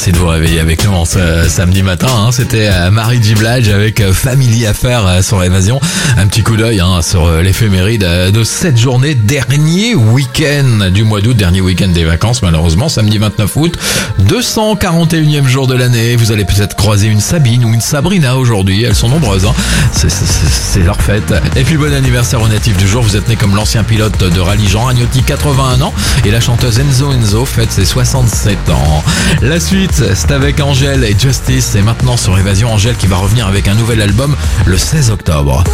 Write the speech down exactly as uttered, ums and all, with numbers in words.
Merci de vous réveiller avec nous en ce samedi matin. Hein. C'était Mary J. Blige avec Family Affair sur Évasion. Un petit coup d'œil hein, sur l'éphéméride de cette journée, dernier week-end du mois d'août, dernier week-end des vacances malheureusement, samedi vingt-neuf août, deux cent quarante et unième jour de l'année. Vous allez peut-être croiser une Sabine ou une Sabrina aujourd'hui, elles sont nombreuses. Hein. C'est, c'est, c'est leur fête. Et puis bon anniversaire au natif du jour, vous êtes né comme l'ancien pilote de rallye Jean Agnotti, quatre-vingt-un ans, et la chanteuse Enzo Enzo fête ses soixante-sept ans. La suite, c'est avec Angèle et Justice, et maintenant sur Évasion, Angèle qui va revenir avec un nouvel album le seize octobre.